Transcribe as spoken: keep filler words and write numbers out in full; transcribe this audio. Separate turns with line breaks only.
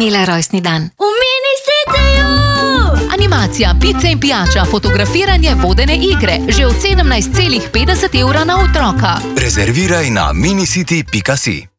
imela rojstni dan.
V Mini-Cityju!
Animacija, pice in pijača, fotografiranje, vodene igre. Že od sedemnajst celih petdeset evra na otroka.
Rezerviraj na minicity pika si.